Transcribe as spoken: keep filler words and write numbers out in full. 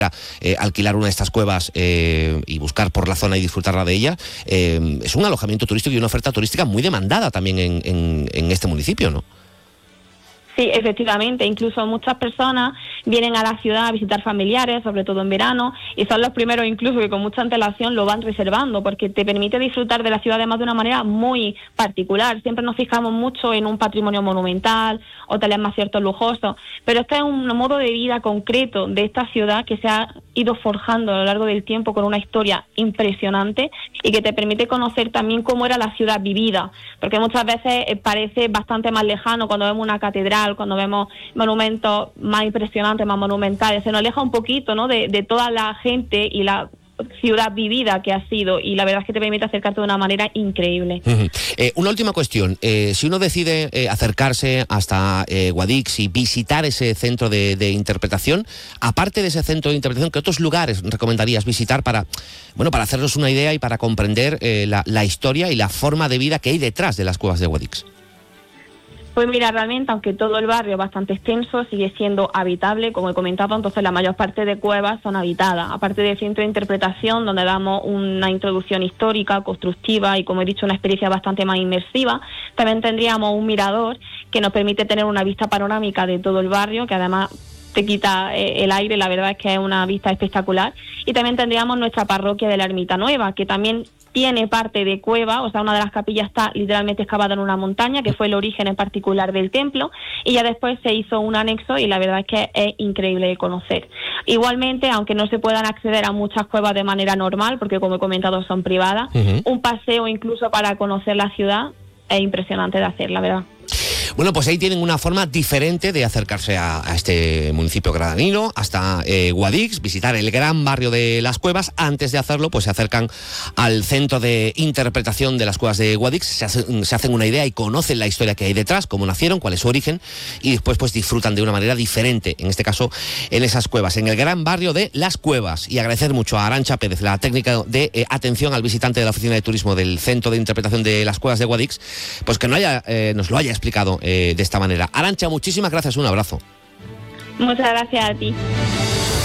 Eh, alquilar una de estas cuevas eh, y buscar por la zona y disfrutarla de ella, eh, es un alojamiento turístico y una oferta turística muy demandada también en, en, en este municipio, ¿no? Sí, efectivamente, incluso muchas personas vienen a la ciudad a visitar familiares, sobre todo en verano, y son los primeros incluso que con mucha antelación lo van reservando, porque te permite disfrutar de la ciudad además de una manera muy particular. Siempre nos fijamos mucho en un patrimonio monumental, hoteles más ciertos lujosos, pero este es un modo de vida concreto de esta ciudad que se ha ido forjando a lo largo del tiempo con una historia impresionante y que te permite conocer también cómo era la ciudad vivida, porque muchas veces parece bastante más lejano cuando vemos una catedral, cuando vemos monumentos más impresionantes, más monumentales, se nos aleja un poquito, ¿no?, de, de toda la gente y la ciudad vivida que ha sido, y la verdad es que te permite acercarte de una manera increíble. Uh-huh. Eh, una última cuestión, eh, si uno decide eh, acercarse hasta eh, Guadix y visitar ese centro de, de interpretación, aparte de ese centro de interpretación, ¿qué otros lugares recomendarías visitar para, bueno, para hacernos una idea y para comprender eh, la, la historia y la forma de vida que hay detrás de las cuevas de Guadix? Pues mira, realmente, aunque todo el barrio es bastante extenso, sigue siendo habitable, como he comentado, entonces la mayor parte de cuevas son habitadas. Aparte del centro de interpretación, donde damos una introducción histórica, constructiva y, como he dicho, una experiencia bastante más inmersiva, también tendríamos un mirador que nos permite tener una vista panorámica de todo el barrio, que además te quita eh, el aire, la verdad es que es una vista espectacular. Y también tendríamos nuestra parroquia de la Ermita Nueva, que también tiene parte de cueva, o sea, una de las capillas está literalmente excavada en una montaña, que fue el origen en particular del templo, y ya después se hizo un anexo y la verdad es que es increíble de conocer. Igualmente, aunque no se puedan acceder a muchas cuevas de manera normal, porque como he comentado son privadas, uh-huh. un paseo incluso para conocer la ciudad es impresionante de hacer, la verdad. Bueno, pues ahí tienen una forma diferente de acercarse a, a este municipio granadino, hasta eh, Guadix, visitar el gran barrio de las cuevas. Antes de hacerlo, pues se acercan al centro de interpretación de las cuevas de Guadix, se, hace, se hacen una idea y conocen la historia que hay detrás, cómo nacieron, cuál es su origen, y después pues disfrutan de una manera diferente, en este caso en esas cuevas, en el gran barrio de las cuevas. Y agradecer mucho a Arantxa Pérez, la técnica de eh, atención al visitante de la Oficina de Turismo del Centro de Interpretación de las Cuevas de Guadix, pues que no haya, eh, nos lo haya explicado Eh, de esta manera. Arantxa, muchísimas gracias, un abrazo. Muchas gracias a ti.